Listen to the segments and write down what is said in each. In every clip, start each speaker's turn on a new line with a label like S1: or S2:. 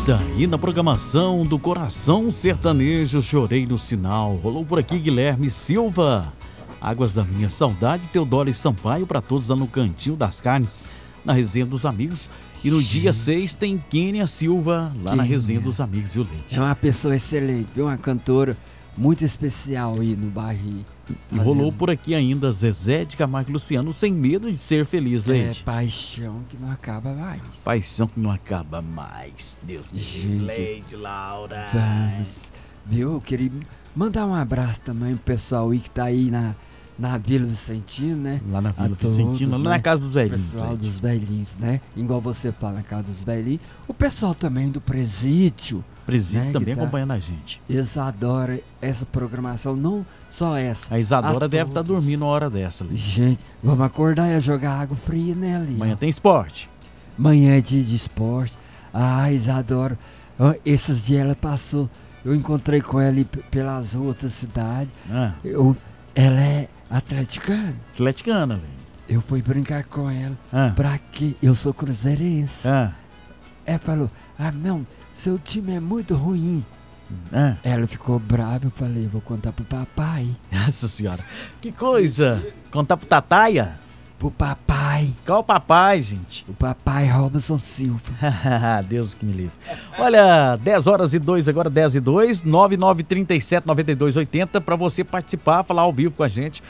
S1: Daí na programação do Coração Sertanejo, chorei no sinal. Rolou por aqui Guilherme Silva. Águas da Minha Saudade, Teodoro e Sampaio para todos lá no Cantinho das Carnes, na Resenha dos Amigos. E no dia 6 tem Kênia Silva lá na Resenha dos Amigos, viu, Leite?
S2: É uma pessoa excelente, viu? Uma cantora muito especial aí no bairro.
S1: E rolou por aqui ainda Zezé de Camargo e Luciano, Sem Medo de Ser Feliz, Leite.
S2: É paixão que não acaba mais.
S1: Paixão que não acaba mais. Deus me livre, Leite, Laura.
S2: Vamos. Viu? Eu queria mandar um abraço também pro pessoal aí que tá aí na Vila Vicentino, né?
S1: Lá na Vila Vicentino, lá na Casa dos Velhinhos.
S2: O pessoal dos velhinhos, né? Igual você fala, na Casa dos Velhinhos. O pessoal também do Presídio.
S1: Presídio, né, também acompanhando a gente.
S2: Eles adoram essa programação, não só essa.
S1: A Isadora deve estar dormindo uma hora dessa. Ali.
S2: Gente, vamos acordar e jogar água fria nela.
S1: Amanhã tem esporte.
S2: Amanhã é dia de esporte. Ah, Isadora, esses dias ela passou, eu encontrei com ela pelas ruas da cidade. Ela é atleticana.
S1: Atleticana, velho.
S2: Eu fui brincar com ela. Pra quê? Eu sou cruzeirense. Ela falou, não, seu time é muito ruim. Ela ficou brava, eu falei, vou contar pro papai.
S1: Nossa senhora, que coisa! Contar pro Tataia?
S2: Pro papai.
S1: Qual o papai, gente?
S2: O papai Robson Silva.
S1: Deus que me livre. Olha, 10h02, agora 10h02, 9937-9280, pra você participar, falar ao vivo com a gente.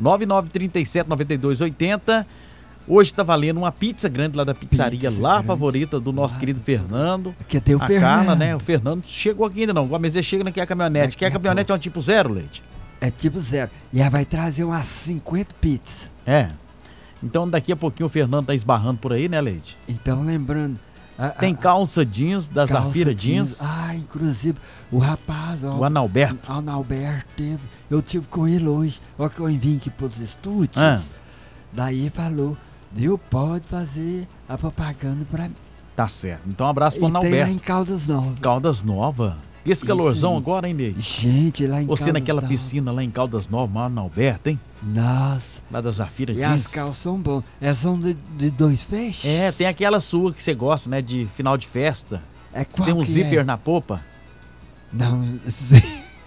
S1: 9937-9280. Hoje tá valendo uma pizza grande lá da pizzaria favorita do nosso querido Fernando.
S2: Que tem o
S1: a
S2: Fernando.
S1: Carla, né? O Fernando chegou aqui ainda não. O Amezê chega naquela caminhonete. Que a caminhonete é um tipo zero, Leite?
S2: É tipo zero. E ela vai trazer umas 50 pizzas.
S1: Então daqui a pouquinho o Fernando tá esbarrando por aí, né, Leite?
S2: Então lembrando...
S1: Tem calça jeans, da Zafira Jeans.
S2: Inclusive, o rapaz...
S1: O Analberto.
S2: O Analberto teve... Eu tive com ele hoje. Ó que eu vim aqui pros estúdios. Daí ele falou... Viu? Pode fazer a propaganda pra mim.
S1: Tá certo. Então um abraço pro Analberto.
S2: Tem lá em Caldas Novas.
S1: Caldas Novas. E esse calorzão agora, hein, Ney?
S2: Gente, lá em
S1: Você
S2: Caldas
S1: naquela
S2: Novas.
S1: piscina lá em Caldas Novas, lá no Analberto, hein?
S2: Nossa.
S1: Lá da Zafira
S2: e
S1: Jeans.
S2: as calças são boas. Elas são de 2 fechos?
S1: Tem aquela sua que você gosta, né? De final de festa.
S2: Qual
S1: tem um zíper na popa.
S2: Não sei.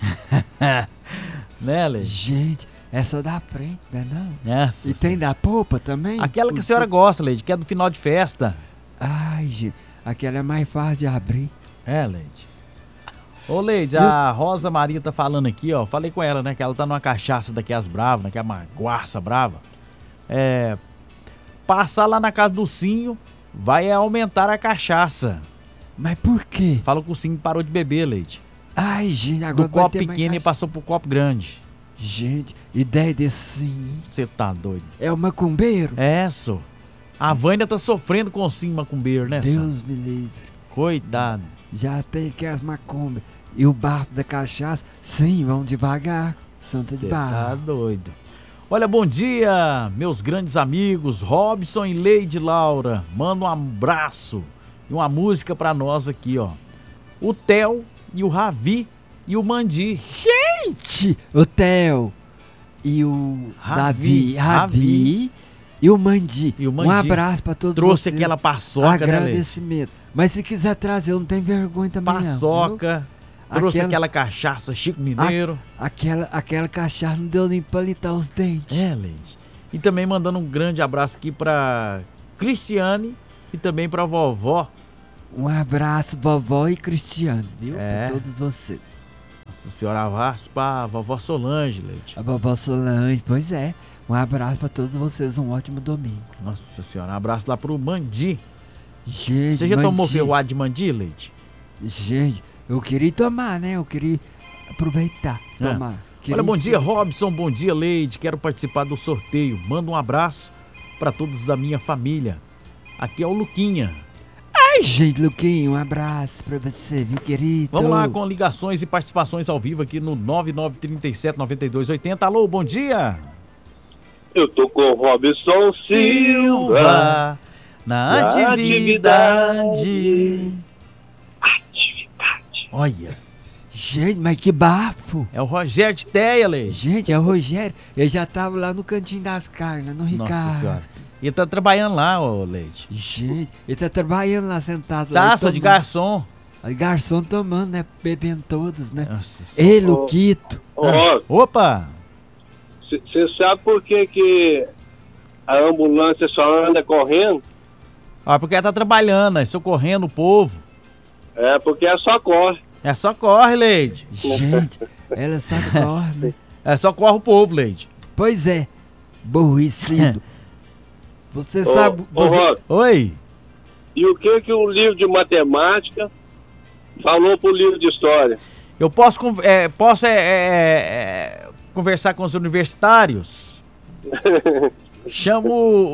S1: Né, Lê?
S2: Gente... Essa da frente, né não?
S1: Nossa,
S2: e tem da polpa também?
S1: Aquela que a senhora gosta, Leide, que é do final de festa.
S2: Ai, gente, aquela é mais fácil de abrir.
S1: Leide. Ô, Leide, a Rosa Maria tá falando aqui, ó. Falei com ela, né, que ela tá numa cachaça daquelas bravas, né, que é uma guarça brava. Passar lá na casa do Cinho vai aumentar a cachaça.
S2: Mas por quê?
S1: Fala que o Cinho parou de beber, Leide.
S2: Ai, gente, agora
S1: do copo pequeno e passou pro copo grande.
S2: Gente, ideia desse sim.
S1: Você tá doido.
S2: É o macumbeiro?
S1: Só. A Vânia tá sofrendo com o sim macumbeiro, né?
S2: Deus me livre.
S1: Coitado.
S2: Já tem que as macumbas. E o bafo da cachaça, sim, vão devagar. Santa de barro.
S1: Tá doido. Olha, bom dia, meus grandes amigos, Robson e Leide Laura. Manda um abraço e uma música pra nós aqui, ó. O Theo e o Ravi e o Mandi.
S2: Gente! O Theo e o Ravi e o Mandi. Um abraço pra todos
S1: Trouxe
S2: vocês.
S1: aquela paçoca,
S2: agradecimento.
S1: Né,
S2: mas se quiser trazer, eu não tenho vergonha também
S1: paçoca, trouxe aquela cachaça Chico Mineiro.
S2: Aquela cachaça não deu nem pra litar os dentes.
S1: Leide. E também mandando um grande abraço aqui pra Cristiane e também pra vovó.
S2: Um abraço, vovó e Cristiane, viu? Pra todos vocês.
S1: Nossa senhora, abraço pra vovó Solange, Leite.
S2: A vovó Solange, pois é. Um abraço pra todos vocês, um ótimo domingo.
S1: Nossa senhora, um abraço lá pro Mandi.
S2: Gente,
S1: você já tomou feijoada de Mandi, Leite?
S2: Gente, eu queria tomar, né? Eu queria aproveitar, tomar.
S1: Olha, bom dia, Robson, bom dia, Leite. Quero participar do sorteio. Manda um abraço pra todos da minha família. Aqui é o Luquinha.
S2: Ai, gente, Luquinha, um abraço pra você, meu querido.
S1: Vamos lá com ligações e participações ao vivo aqui no 9937-9280. Alô, bom dia.
S3: Eu tô com o Robson Silva
S1: na atividade.
S2: Olha. Gente, mas que bafo.
S1: É o Rogério de Teia, Leite.
S2: Gente, é o Rogério. Eu já tava lá no Cantinho das Carnes, no Ricardo.
S1: Nossa senhora. Ele tá trabalhando lá, ô Leite.
S2: Gente, ele tá trabalhando lá sentado.
S1: Taça de garçom.
S2: Garçom tomando, né? Bebendo todos, né? Nossa, ele, o Quito.
S1: Opa!
S3: Você sabe por que a ambulância só anda correndo?
S1: Porque ela tá trabalhando, socorrendo o povo.
S3: É, porque ela só corre.
S1: É só corre, Leide.
S2: Gente, ela só corre, né?
S1: É só corre o povo, Leide.
S2: Pois é, burricido. Você sabe...
S1: Oi?
S3: E o que o livro de matemática falou pro livro de história?
S1: Eu posso conversar com os universitários? Chamo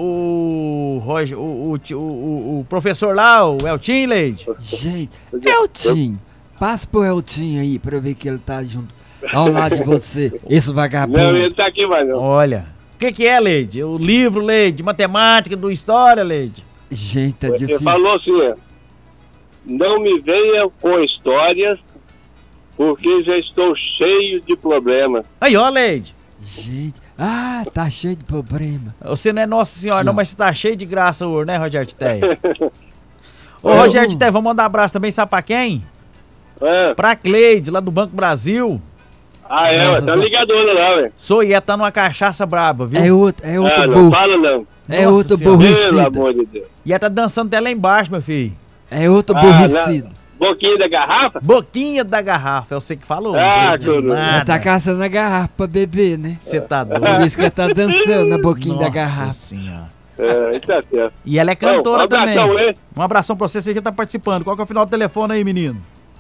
S1: o professor lá, o Eltim, Leide.
S2: Gente, Eltim, passa pro Eltim aí pra eu ver que ele tá junto ao lado de você, esse vagabundo.
S3: Não, ele tá aqui, mas não.
S1: Olha, o que é, Leide? O livro, Leide, de matemática, do história, Leide.
S2: Gente, tá difícil.
S3: Ele falou assim, não me venha com histórias, porque já estou cheio de problemas.
S1: Aí, ó, Leide.
S2: Gente, tá cheio de problema.
S1: Você não é Nossa Senhora, não, mas você tá cheio de graça hoje, né, Rogério Teia? Ô, Rogério Teia, vamos mandar um abraço também, sabe pra quem? Pra Cleide, lá do Banco Brasil.
S3: Tá ligadona lá, velho.
S1: Tá numa cachaça braba, viu?
S2: É outro burro.
S3: Não fala não.
S2: É outro burricido.
S3: Pelo amor de Deus.
S1: E tá dançando até lá embaixo, meu filho.
S2: É outro burricido.
S3: Boquinha da garrafa?
S1: Boquinha da garrafa, é você que falou.
S2: Ela tá caçando a garrafa pra beber, né?
S1: Você tá doido.
S2: Por isso que ela tá dançando na boquinha da garrafa.
S1: Nossa Senhora.
S3: Tá certo.
S1: E ela é cantora também. Um abração pra você que tá participando. Qual que é o final do telefone aí, menino?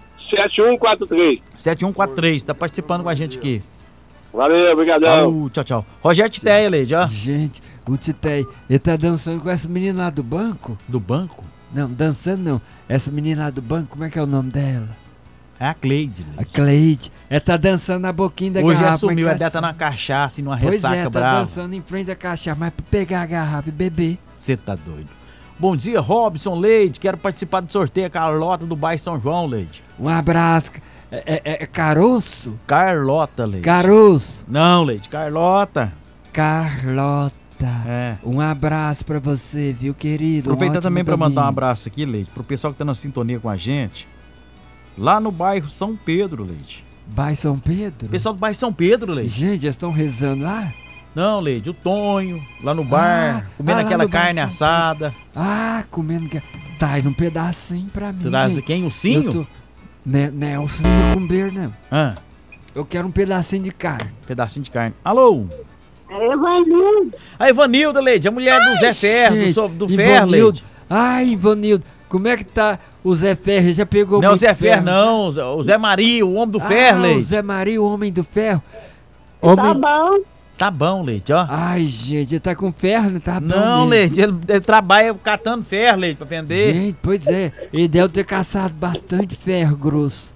S3: 7143.
S1: 7143, tá participando com a gente aqui.
S3: Valeu, obrigadão.
S1: Tchau, tchau. Rogério Titeia, Leide, ó.
S2: Gente, o Titeia, ele tá dançando com essa menina lá do banco.
S1: Do banco?
S2: Não, dançando não. Essa menina lá do banco, como é que é o nome dela?
S1: É a Cleide.
S2: A Cleide. Ela tá dançando na boquinha da garrafa.
S1: Hoje assumiu, ela tá na cachaça e numa ressaca brava.
S2: Tá dançando em frente da cachaça, mas pra pegar a garrafa e beber.
S1: Você tá doido. Bom dia, Robson, Leide. Quero participar do sorteio. Carlota do bairro São João, Leide.
S2: Um abraço. É Caroço?
S1: Carlota, Leide.
S2: Caroço.
S1: Não, Leide. Carlota.
S2: Carlota. Um abraço pra você, viu, querido?
S1: Aproveita também pra mandar um abraço aqui, Leide, pro pessoal que tá na sintonia com a gente. Lá no bairro São Pedro, Leide.
S2: Bairro São Pedro?
S1: Pessoal do bairro São Pedro, Leide.
S2: Gente, eles estão rezando lá?
S1: Não, Leide, o Tonho, lá no bar, comendo aquela carne assada.
S2: Comendo. Traz um pedacinho pra mim.
S1: Traz quem? O Cinho?
S2: Não é o Cinho Cumber, não. Eu quero um pedacinho de carne.
S1: Pedacinho de carne. Alô?
S4: É Ivanilda.
S1: A Ivanilda, Leide, a mulher do Zé Ferro, do Ferro, Leide.
S2: Ivanilda, como é que tá o Zé Ferro? Já pegou
S1: Não, o Zé Ferro não, o Zé Maria, o homem do ferro, Leide.
S2: O Zé Maria, o homem do ferro.
S4: Tá bom.
S1: Tá bom, Leide, ó.
S2: Gente, ele tá com ferro, não tá bom?
S1: Não, Leide, ele trabalha catando ferro, Leide, pra vender.
S2: Gente, pois é, ele deve ter caçado bastante ferro grosso.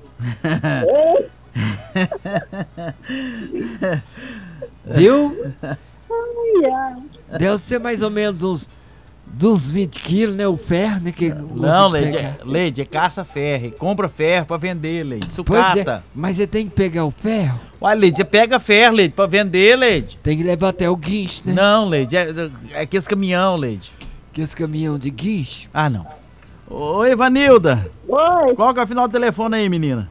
S2: Viu? Deve ser mais ou menos uns 20 quilos, né? O ferro, né? Que
S1: não, Leide, é caça ferro, compra ferro pra vender, Leide, sucata.
S2: Mas você tem que pegar o ferro?
S1: Ué, Leide, você pega ferro, Leide, pra vender, Leide.
S2: Tem que levar até o guincho, né?
S1: Não, Leide, é aqueles caminhão, Leide.
S2: Aqueles caminhão de guincho?
S1: Não. Oi, Ivanilda.
S4: Oi.
S1: Qual que é o final do telefone aí, menina?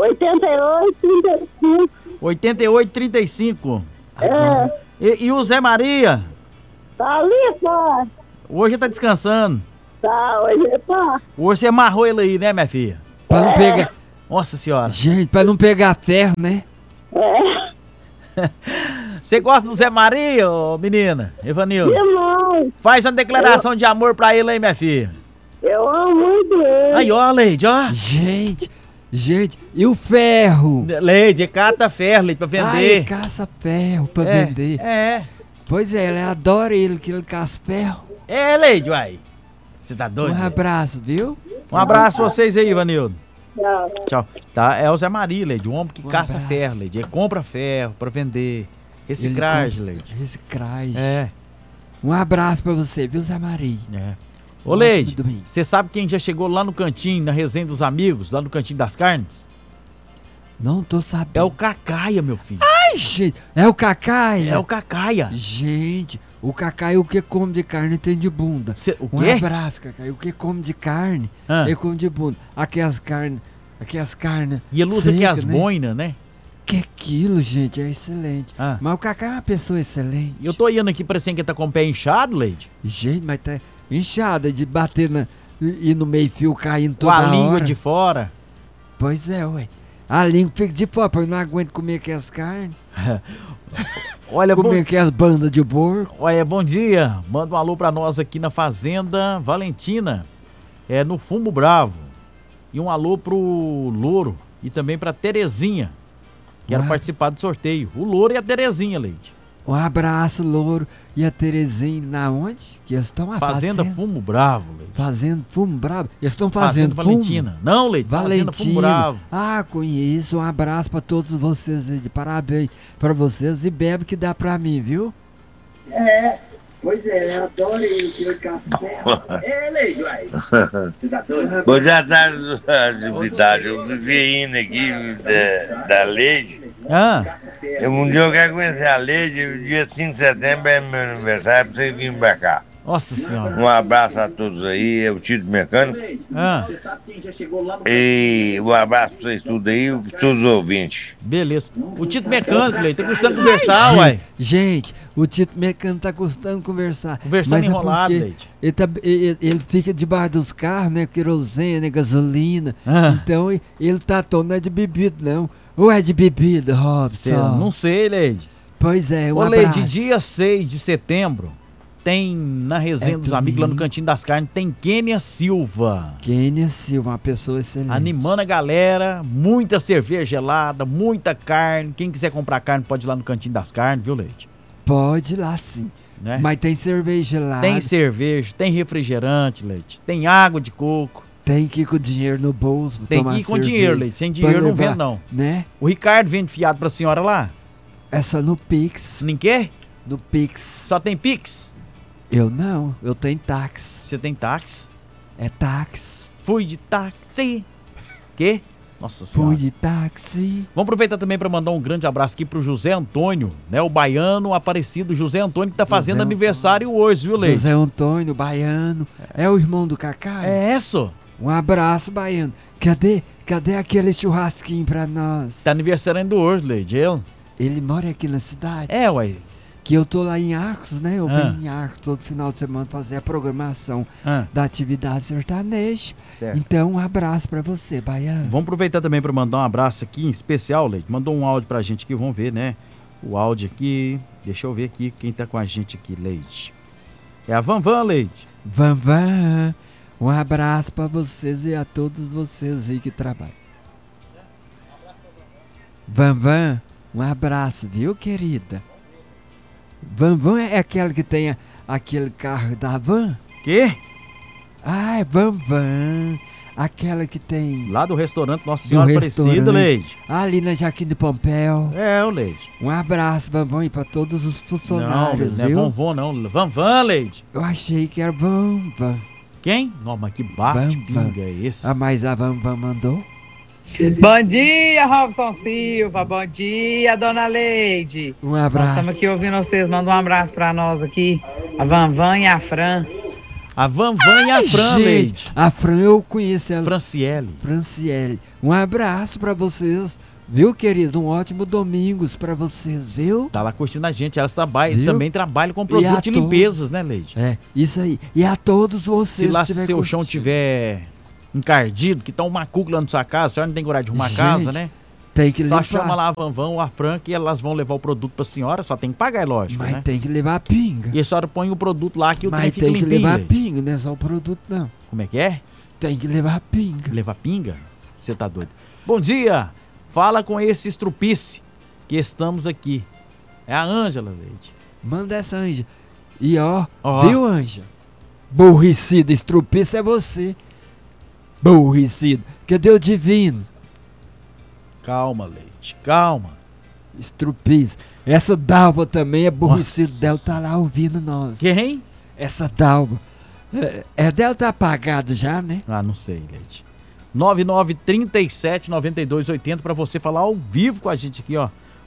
S4: 8835.
S1: 8835. E o Zé Maria?
S4: Tá ali, pá.
S1: Hoje ele tá descansando.
S4: Tá, hoje tá.
S1: Hoje você amarrou ele aí, né, minha filha?
S2: Pra não pegar...
S1: Nossa senhora.
S2: Gente, pra não pegar ferro, né?
S1: Você gosta do Zé Maria, ô menina? Ivanilda?
S4: Demais.
S1: Faz uma declaração de amor pra ele aí, minha filha.
S4: Eu amo muito ele.
S1: Aí, ó, Leide, ó.
S2: Gente, e o ferro?
S1: Leide, cata ferro, Leide, pra vender.
S2: Caça ferro pra vender. Pois é, ela adora ele, que ele caça ferro.
S1: Leide, uai. Você tá doido?
S2: Um abraço, viu?
S1: Um abraço pra vocês aí, Ivanildo.
S4: Tchau.
S1: Tá, é o Zé Maria, Leide, um homem que caça ferro, Leide. Ele compra ferro pra vender. Reciclagem, Leide.
S2: Reciclagem.
S1: Um
S2: abraço pra você, viu, Zé Maria?
S1: Ô, Leide, você sabe quem já chegou lá no cantinho, na resenha dos amigos, lá no cantinho das carnes?
S2: Não tô sabendo.
S1: É o Cacaia, meu filho.
S2: Ai, Ai, gente, é o Cacaia.
S1: É o Cacaia.
S2: Gente, o Cacaia, o que come de carne tem de bunda.
S1: O quê?
S2: Um abraço, Cacaia. O que come de carne, ele come de bunda. Aquelas carnes.
S1: E ele usa aqui as boinas, né?
S2: Que aquilo, gente, é excelente. Mas o Cacá é uma pessoa excelente.
S1: Eu tô indo aqui parecendo que tá com o pé inchado, Leide.
S2: Gente, mas tá inchada de bater e no meio fio caindo toda hora.
S1: Com a língua de fora.
S2: Pois é, ué. A língua fica de fora, porque eu não aguento comer aquelas carnes.
S1: Olha,
S2: comer aquelas bandas de porco.
S1: Olha, bom dia. Manda um alô pra nós aqui na Fazenda Valentina. No Fumo Bravo. E um alô pro Louro e também pra Terezinha. Quero participar do sorteio. O Louro e a Terezinha, Leide.
S2: Um abraço, Louro e a Terezinha. Na onde? Que eles estão
S1: Fazenda Fumo Bravo, Leide.
S2: Fazenda Fumo Bravo? Eles estão fazendo
S1: Fazenda Valentina. Não, Leide, Fazenda Fumo Bravo.
S2: Conheço. Um abraço pra todos vocês aí. De parabéns pra vocês. E bebe que dá pra mim, viu?
S5: Pois é, eu adoro ele, que eu caço terra. Leide, uai. Você tá doido?
S6: Hoje à tarde da atividade, eu vivi indo aqui da Leide. Um dia eu quero conhecer a Leide, o dia 5 de setembro é meu aniversário, pra você vir pra cá.
S1: Nossa Senhora.
S6: Um abraço a todos aí, é o Tito Mecânico. E um abraço pra vocês tudo aí, todos os ouvintes.
S1: Beleza. O Tito Mecânico, Leide, tá custando conversar, uai.
S2: Gente, o Tito Mecânico tá custando conversar.
S1: Conversando enrolado, Leide.
S2: Ele fica debaixo dos carros, né? Querosene, gasolina. Então ele tá todo, não é de bebida, não. Ou é de bebida, Robson?
S1: Não sei, Leide.
S2: Pois é,
S1: Ô, Leide, dia 6 de setembro, tem na resenha dos amigos lá no Cantinho das Carnes, tem Kênia Silva.
S2: Kênia Silva, uma pessoa excelente.
S1: Animando a galera, muita cerveja gelada, muita carne. Quem quiser comprar carne pode ir lá no Cantinho das Carnes, viu, Leide?
S2: Pode ir lá sim.
S1: Né?
S2: Mas tem cerveja gelada.
S1: Tem cerveja, tem refrigerante, Leide. Tem água de coco.
S2: Tem que ir com dinheiro no bolso.
S1: Tem que ir com dinheiro, Leide. Sem dinheiro não vende, não.
S2: Né?
S1: O Ricardo vende fiado pra senhora lá?
S2: É só no Pix.
S1: Nem quê?
S2: No Pix.
S1: Só tem Pix?
S2: Eu não, eu tenho táxi.
S1: Você tem táxi?
S2: É táxi.
S1: Fui de táxi. Quê? Nossa Senhora.
S2: Fui de táxi.
S1: Vamos aproveitar também para mandar um grande abraço aqui pro José Antônio, né? O baiano aparecido José Antônio, que tá fazendo aniversário hoje, viu, Leide?
S2: José Antônio, baiano. É o irmão do Cacá?
S1: É isso.
S2: Um abraço, baiano. Cadê aquele churrasquinho pra nós?
S1: Tá aniversariando hoje, Leide.
S2: Ele mora aqui na cidade?
S1: É, ué.
S2: Que eu tô lá em Arcos, né? Eu venho em Arcos todo final de semana fazer a programação da atividade sertaneja.
S1: Certo.
S2: Então, um abraço pra você, baiano.
S1: Vamos aproveitar também para mandar um abraço aqui em especial, Leide. Mandou um áudio pra gente aqui, vamos ver, né? O áudio aqui, deixa eu ver aqui quem tá com a gente aqui, Leide. É a Vanvan, Leide.
S2: Vanvan, um abraço pra vocês e a todos vocês aí que trabalham. Vanvan, um abraço, viu, querida? Vanvan é aquela que tem aquele carro da van?
S1: Quê?
S2: Ah, é Vanvan. Aquela que tem...
S1: Lá do restaurante Nossa Senhora Aparecida, Leide.
S2: Ali na Jaquim de Pompéu.
S1: É, o Leide.
S2: Um abraço, Vanvan, e pra todos os funcionários,
S1: não,
S2: viu?
S1: Não é Vanvan, não. Vanvan, Leide.
S2: Eu achei que era Vanvan.
S1: Quem? Não, mas que bate-pinga é esse?
S2: Ah, mas a Vanvan mandou?
S7: Bom dia, Robson Silva. Bom dia, dona Leide.
S2: Um abraço.
S7: Nós estamos aqui ouvindo vocês. Manda um abraço pra nós aqui. A Vanvan e a Fran.
S1: A Vanvan e a Fran, Leide.
S2: A Fran, eu conheço ela.
S1: Franciele.
S2: Um abraço pra vocês. Viu, querido? Um ótimo domingos pra vocês, viu?
S1: Tá lá curtindo a gente. Elas também trabalham com produto de limpezas, né, Leide?
S2: É, isso aí. E a todos vocês.
S1: Se lá seu chão tiver encardido, que tá um macuco lá na sua casa, a senhora não tem coragem de arrumar a casa, né?
S2: Tem que limpar.
S1: Só chama lá a Vanvan ou a Fran que elas vão levar o produto pra senhora, só tem que pagar, é lógico,
S2: mas
S1: né?
S2: Tem que levar a pinga.
S1: E a senhora põe o produto lá que o trem fica limpinho.
S2: Mas tem que levar a pinga, não é só o produto, não.
S1: Como é que é?
S2: Tem que levar a pinga.
S1: Levar pinga? Você tá doido. Bom dia! Fala com esse estrupice que estamos aqui. É a Ângela, Leide.
S2: Manda essa Ângela. E viu, Ângela? Burricido, estrupice é você. Burricido. Cadê o divino?
S1: Calma, Leide, calma.
S2: Estrupice. Essa Dalva também é burricido. Dela tá lá ouvindo nós.
S1: Quem?
S2: Essa Dalva. Dela tá apagado já, né?
S1: Ah, não sei, Leide. 9937-9280 pra você falar ao vivo com a gente aqui, ó.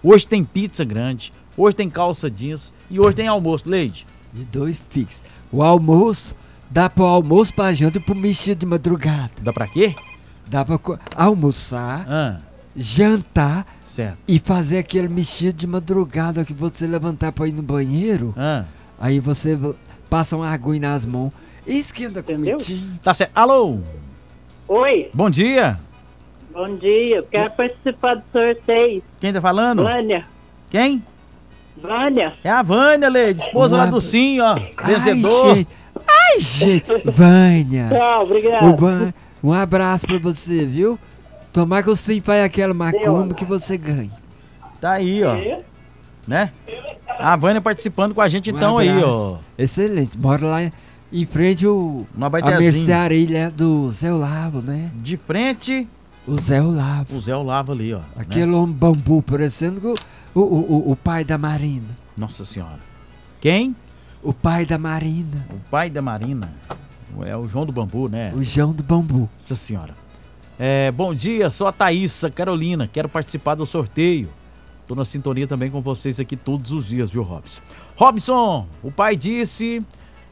S1: Hoje tem pizza grande, hoje tem calça jeans e hoje tem almoço, Leide.
S2: De 2 Pix. O almoço, dá pro almoço, pra janta e pro mexido de madrugada.
S1: Dá pra quê?
S2: Dá pra almoçar, jantar,
S1: certo,
S2: e fazer aquele mexido de madrugada que você levantar pra ir no banheiro. Aí você passa uma aguinha nas mãos e esquenta a comidinha.
S1: Tá certo. Alô?
S4: Oi.
S1: Bom dia.
S4: Bom dia, eu quero participar do sorteio.
S1: Quem tá falando?
S4: Vânia.
S1: Quem?
S4: Vânia.
S1: É a Vânia, Leide, esposa lá do Sim, ó. Vencedor.
S2: Ai, gente. Vânia.
S4: Tchau, obrigado.
S2: Um abraço pra você, viu? Tomar que o Sim faz aquela macumba que você ganha.
S1: Tá aí, ó. Né? A Vânia participando com a gente então aí, ó.
S2: Excelente. Bora lá em frente a mercearia do Zé Olavo, né?
S1: De frente...
S2: O Zé Olavo.
S1: O Zé Olavo ali, ó.
S2: Aquele homem bambu, parecendo o pai da Marina.
S1: Nossa Senhora. Quem?
S2: O pai da Marina.
S1: O pai da Marina. É o João do Bambu, né?
S2: O João do Bambu.
S1: Nossa Senhora. Bom dia, sou a Thaísa Carolina. Quero participar do sorteio. Tô na sintonia também com vocês aqui todos os dias, viu, Robson? Robson, o pai disse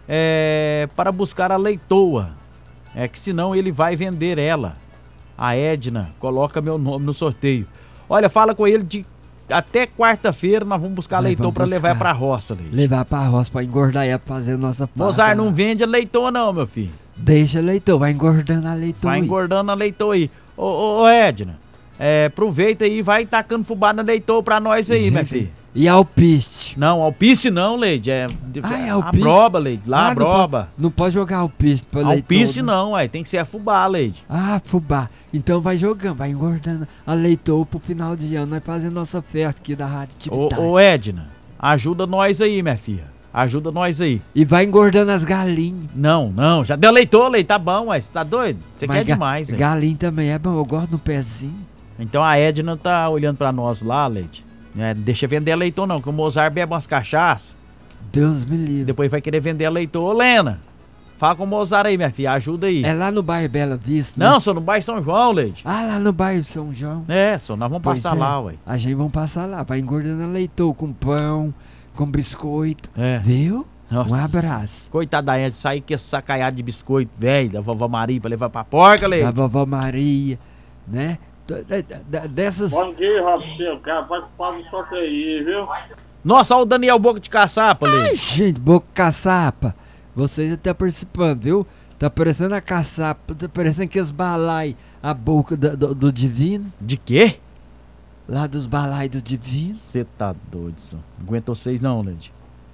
S1: para buscar a leitoa. Que senão ele vai vender ela. A Edna coloca meu nome no sorteio. Olha, fala com ele de até quarta-feira nós vamos buscar leitoa para levar pra roça. Leite.
S2: Levar pra roça pra engordar ela, pra fazer nossa parte.
S1: Mozart, não vende a leitoa não, meu filho.
S2: Deixa a leitoa, vai engordando a leitoa.
S1: Vai engordando a leitoa aí. Ô Edna, aproveita aí e vai tacando fubá na leitoa pra nós aí, minha filha.
S2: E alpiste?
S1: Não, alpiste não, Leide.
S2: Alpiste?
S1: A broba, Leide. Lá a broba.
S2: Não pode jogar alpiste pra leitoa.
S1: Alpiste não, tem que ser a fubá, Leide.
S2: Ah, fubá. Então vai jogando, vai engordando a leitoa pro final de ano. Nós fazendo nossa festa aqui da Rádio Tibetá.
S1: Ô Edna, ajuda nós aí, minha filha. Ajuda nós aí.
S2: E vai engordando as galinhas.
S1: Não, já deu leitoa, Leide. Tá bom, você tá doido? Você quer demais, hein?
S2: Galinha também é bom, eu gosto do pezinho.
S1: Então a Edna tá olhando pra nós lá, Leide. Deixa vender a leitoa não, que o Mozart bebe umas cachaças.
S2: Deus me livre.
S1: Depois vai querer vender a leitoa. Ô Lena, fala com o Mozart aí, minha filha, ajuda aí.
S2: É lá no bairro Bela Vista,
S1: né? Não, só no bairro São João, Leite.
S2: Ah, lá no bairro São João.
S1: Só nós vamos passar lá, ué.
S2: A gente vamos passar lá, vai engordando a leitoa com pão, com biscoito. Viu? Nossa. Um abraço.
S1: Coitada da Edna, sair com esse sacaiado de biscoito, velho, da vovó Maria pra levar pra porca, Leite.
S2: Da vovó Maria, né? Dessas...
S3: Bom dia, Robson. Quero participar do sorteio, viu?
S1: Nossa, olha o Daniel Boca de Caçapa, Leite.
S2: Ai, gente, Boca de Caçapa. Vocês estão participando, viu? Tá parecendo a caçapa, tá parecendo que os balai a boca do divino.
S1: De quê?
S2: Lá dos balai do divino.
S1: Você tá doido, só. Não aguento vocês não, Leite.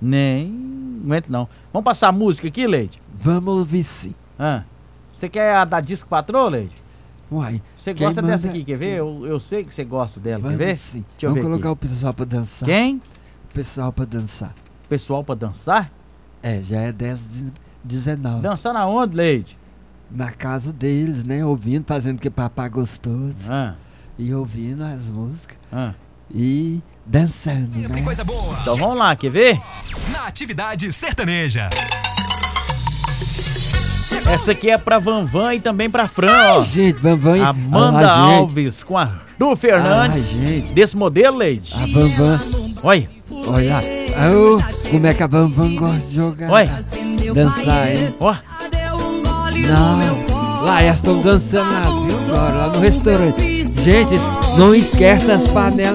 S1: Nem aguento não. Vamos passar a música aqui, Leite?
S2: Vamos ouvir sim.
S1: Você quer a da Disco Patrô, Leite?
S2: Uai.
S1: Você gosta dessa aqui, quer ver? Eu sei que você gosta dela,
S2: vamos,
S1: quer ver?
S2: Sim.
S1: Deixa eu ver
S2: colocar
S1: aqui.
S2: O pessoal pra dançar.
S1: Quem?
S2: O pessoal pra dançar.
S1: Pessoal pra dançar?
S2: Já é 10h19.
S1: Dançando aonde, Leite?
S2: Na casa deles, né? Ouvindo, fazendo que papá gostoso. E ouvindo as músicas. E dançando,
S8: sempre, né? Coisa boa.
S1: Então vamos lá, quer ver?
S8: Na atividade sertaneja.
S1: Essa aqui é pra Vanvan e também pra Fran, ó.
S2: Gente, Vanvan e
S1: Amanda Alves com a Du Fernandes. Desse modelo, Leite.
S2: A Vanvan.
S1: Olha.
S2: Olha. Como é que a Vanvan gosta de jogar?
S1: Olha.
S2: Dançar, hein?
S1: Ó.
S2: Não. Lá, elas estão dançando lá, viu? Lá no restaurante. Gente, não esquece as panelas